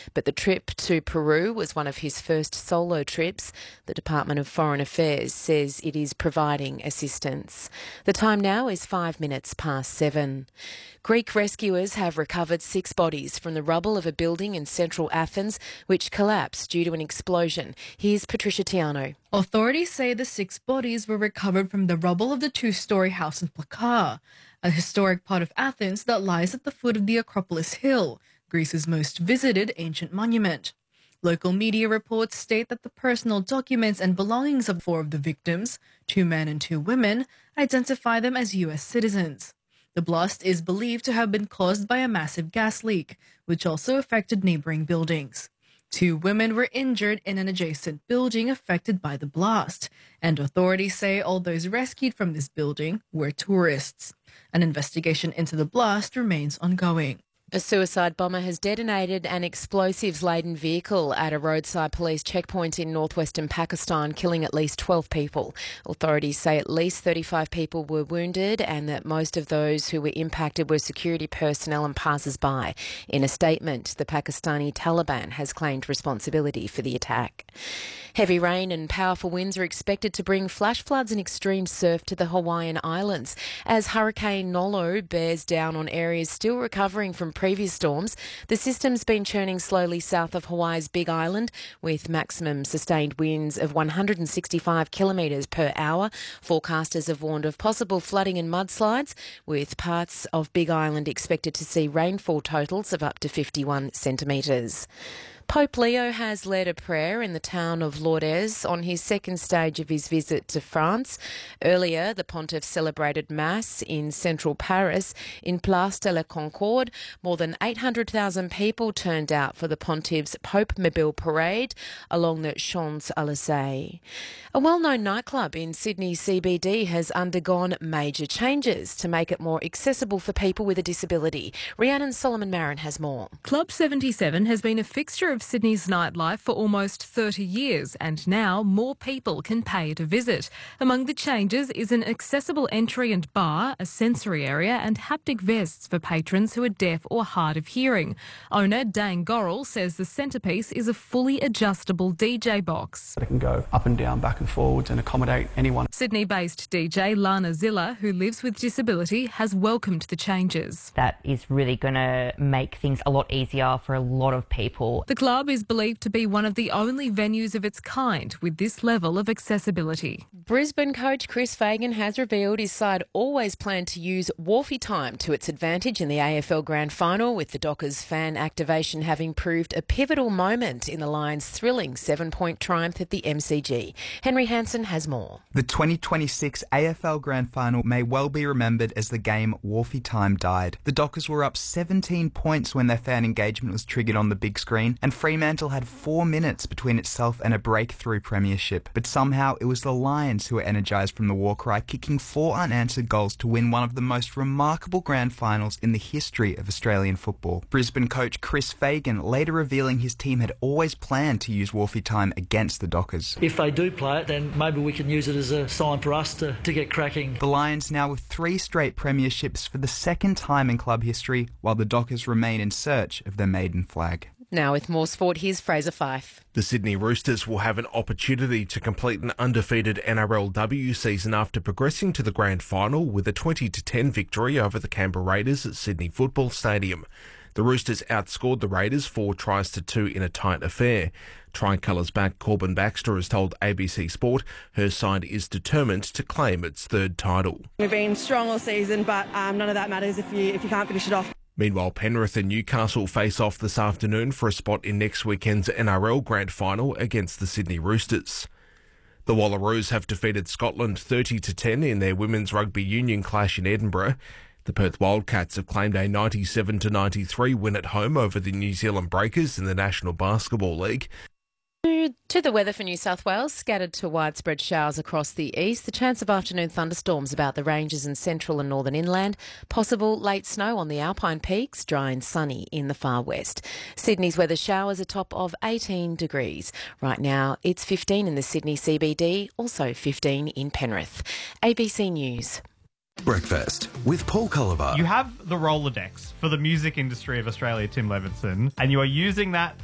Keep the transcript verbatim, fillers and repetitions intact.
But the trip to Peru was one of his first solo trips. The Department of Foreign Affairs says it is providing assistance. The time now is five minutes past seven. Greek rescuers have recovered six bodies from the rubble of a building in central Athens which collapsed due to an explosion. Here's Patricia Tiano. Authorities say the six bodies were recovered from the rubble of the two-storey house in Plaka, a historic part of Athens that lies at the foot of the Acropolis Hill, Greece's most visited ancient monument. Local media reports state that the personal documents and belongings of four of the victims, two men and two women, identify them as U S citizens. The blast is believed to have been caused by a massive gas leak, which also affected neighbouring buildings. Two women were injured in an adjacent building affected by the blast, and authorities say all those rescued from this building were tourists. An investigation into the blast remains ongoing. A suicide bomber has detonated an explosives-laden vehicle at a roadside police checkpoint in northwestern Pakistan, killing at least twelve people. Authorities say at least thirty-five people were wounded and that most of those who were impacted were security personnel and passers-by. In a statement, the Pakistani Taliban has claimed responsibility for the attack. Heavy rain and powerful winds are expected to bring flash floods and extreme surf to the Hawaiian Islands as Hurricane Nolo bears down on areas still recovering from previous storms. The system's been churning slowly south of Hawaii's Big Island with maximum sustained winds of one hundred sixty-five kilometres per hour. Forecasters have warned of possible flooding and mudslides, with parts of Big Island expected to see rainfall totals of up to fifty-one centimetres. Pope Leo has led a prayer in the town of Lourdes on his second stage of his visit to France. Earlier, the pontiff celebrated Mass in central Paris in Place de la Concorde. More than eight hundred thousand people turned out for the pontiff's Pope Mobile Parade along the Champs-Élysées. A well-known nightclub in Sydney C B D has undergone major changes to make it more accessible for people with a disability. Rhiannon Solomon Marin has more. Club seventy-seven has been a fixture of Sydney's nightlife for almost thirty years, and now more people can pay to visit. Among the changes is an accessible entry and bar, a sensory area and haptic vests for patrons who are deaf or hard of hearing. Owner Dane Gorrell says the centrepiece is a fully adjustable D J box. It can go up and down, back and forwards and accommodate anyone. Sydney-based D J Lana Zilla, who lives with disability, has welcomed the changes. That is really going to make things a lot easier for a lot of people. The club is believed to be one of the only venues of its kind with this level of accessibility. Brisbane coach Chris Fagan has revealed his side always planned to use Wharfie time to its advantage in the A F L Grand Final, with the Dockers fan activation having proved a pivotal moment in the Lions' thrilling seven-point triumph at the M C G. Henry Hansen has more. The twenty twenty-six A F L Grand Final may well be remembered as the game Wharfie time died. The Dockers were up seventeen points when their fan engagement was triggered on the big screen, and Fremantle had four minutes between itself and a breakthrough premiership. But somehow it was the Lions who were energised from the war cry, kicking four unanswered goals to win one of the most remarkable grand finals in the history of Australian football. Brisbane coach Chris Fagan later revealing his team had always planned to use Wharfie time against the Dockers. If they do play it, then maybe we can use it as a sign for us to, to get cracking. The Lions now with three straight premierships for the second time in club history, while the Dockers remain in search of their maiden flag. Now with more sport, here's Fraser Fife. The Sydney Roosters will have an opportunity to complete an undefeated N R L W season after progressing to the grand final with a twenty to ten victory over the Canberra Raiders at Sydney Football Stadium. The Roosters outscored the Raiders four tries to two in a tight affair. Tricolour's back Corbin Baxter has told A B C Sport her side is determined to claim its third title. We've been strong all season, but um, none of that matters if you if you can't finish it off. Meanwhile, Penrith and Newcastle face off this afternoon for a spot in next weekend's N R L Grand Final against the Sydney Roosters. The Wallaroos have defeated Scotland thirty to ten in their women's rugby union clash in Edinburgh. The Perth Wildcats have claimed a ninety-seven to ninety-three win at home over the New Zealand Breakers in the National Basketball League. To the weather for New South Wales, scattered to widespread showers across the east. The chance of afternoon thunderstorms about the ranges and central and northern inland. Possible late snow on the alpine peaks, dry and sunny in the far west. Sydney's weather showers a top of eighteen degrees. Right now it's fifteen in the Sydney C B D, also fifteen in Penrith. A B C News. Breakfast with Paul Culliver. You have the Rolodex for the music industry of Australia, Tim Levinson, and you are using that